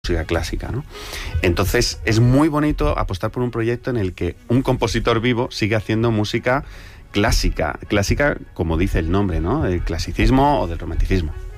música clásica, ¿no? Entonces es muy bonito apostar por un proyecto en el que un compositor vivo sigue haciendo música clásica como dice el nombre, ¿no? Del clasicismo o del romanticismo.